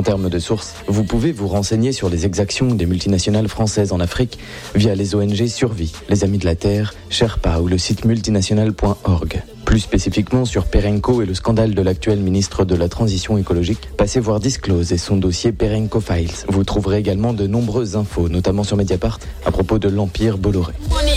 En termes de sources, vous pouvez vous renseigner sur les exactions des multinationales françaises en Afrique via les ONG Survie, les Amis de la Terre, Sherpa ou le site multinational.org. Plus spécifiquement sur Perenco et le scandale de l'actuel ministre de la Transition écologique, passez voir Disclose et son dossier Perenco Files. Vous trouverez également de nombreuses infos, notamment sur Mediapart, à propos de l'Empire Bolloré.